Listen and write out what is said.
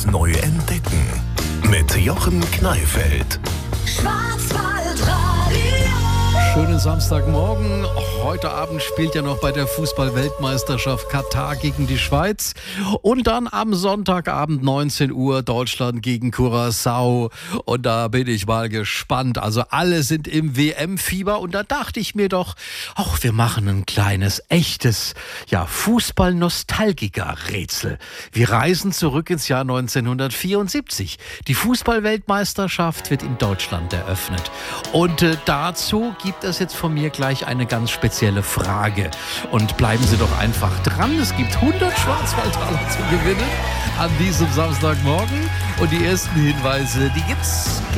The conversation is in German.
neu entdecken. Mit Jochen Kneifeld. Schönen Samstagmorgen. Heute Abend spielt ja noch bei der Fußball-Weltmeisterschaft Katar gegen die Schweiz. Und dann am Sonntagabend 19 Uhr Deutschland gegen Curaçao. Und da bin ich mal gespannt. Also alle sind im WM-Fieber. Und da dachte ich mir doch, wir machen ein kleines, echtes, Fußball-Nostalgiker-Rätsel. Wir reisen zurück ins Jahr 1974. Die Fußball-Weltmeisterschaft wird in Deutschland eröffnet. Und dazu gibt es jetzt von mir gleich eine ganz spezielle Frage. Und bleiben Sie doch einfach dran. Es gibt 100 Schwarzwaldtaler zu gewinnen an diesem Samstagmorgen. Und die ersten Hinweise, die gibt's